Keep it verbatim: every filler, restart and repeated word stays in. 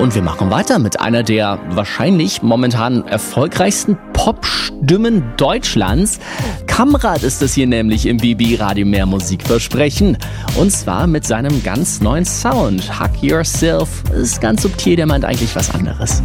Und wir machen weiter mit einer der wahrscheinlich momentan erfolgreichsten Popstimmen Deutschlands. Kamrat ist es hier nämlich im B B Radio Mehr Musik versprechen. Und zwar mit seinem ganz neuen Sound. Hug Yourself ist ganz subtil, der meint eigentlich was anderes.